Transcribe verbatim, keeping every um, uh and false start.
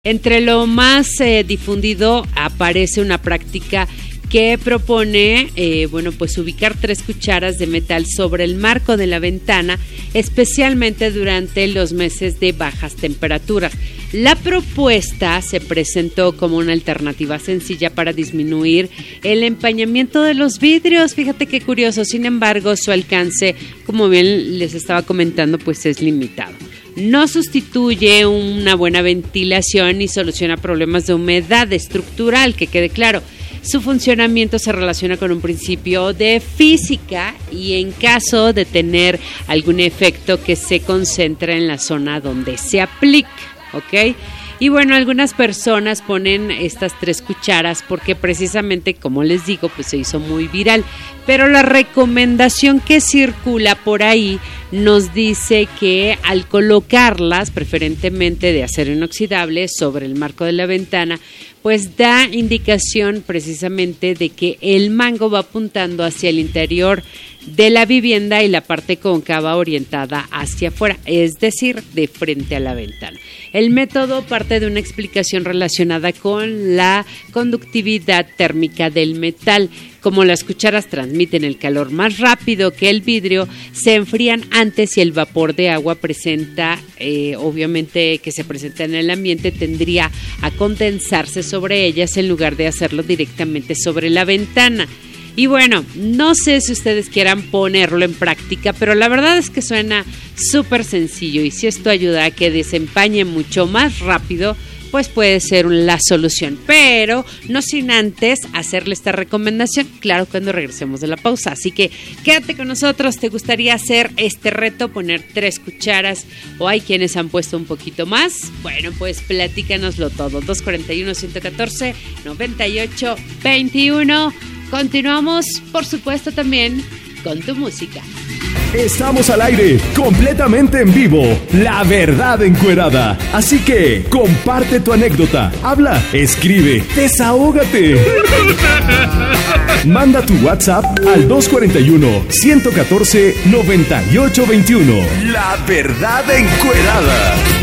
Entre lo más eh, difundido aparece una práctica que propone, eh, bueno, pues ubicar tres cucharas de metal sobre el marco de la ventana, especialmente durante los meses de bajas temperaturas. La propuesta se presentó como una alternativa sencilla para disminuir el empañamiento de los vidrios. Fíjate qué curioso. Sin embargo, su alcance, como bien les estaba comentando, pues es limitado. No sustituye una buena ventilación ni soluciona problemas de humedad estructural, que quede claro. Su funcionamiento se relaciona con un principio de física y en caso de tener algún efecto que se concentra en la zona donde se aplica, ¿ok? Y bueno, algunas personas ponen estas tres cucharas porque precisamente, como les digo, pues se hizo muy viral. Pero la recomendación que circula por ahí nos dice que al colocarlas, preferentemente de acero inoxidable, sobre el marco de la ventana, pues da indicación precisamente de que el mango va apuntando hacia el interior de la vivienda y la parte cóncava orientada hacia afuera, es decir, de frente a la ventana. El método parte de una explicación relacionada con la conductividad térmica del metal. Como las cucharas transmiten el calor más rápido que el vidrio, se enfrían antes y el vapor de agua presenta, eh, obviamente que se presenta en el ambiente, tendría a condensarse sobre ellas en lugar de hacerlo directamente sobre la ventana. Y bueno, no sé si ustedes quieran ponerlo en práctica, pero la verdad es que suena súper sencillo y si esto ayuda a que desempañe mucho más rápido, pues puede ser la solución, pero no sin antes hacerle esta recomendación, claro, cuando regresemos de la pausa. Así que quédate con nosotros. ¿Te gustaría hacer este reto, poner tres cucharas o hay quienes han puesto un poquito más? Bueno, pues platícanoslo todo. dos cuatro uno, uno uno cuatro, nueve ocho dos uno. Continuamos, por supuesto, también con tu música. Estamos al aire, completamente en vivo, La Verdad Encuerada. Así que comparte tu anécdota, habla, escribe, desahógate. Manda tu WhatsApp al dos cuatro uno, uno uno cuatro, nueve ocho dos uno. La Verdad Encuerada.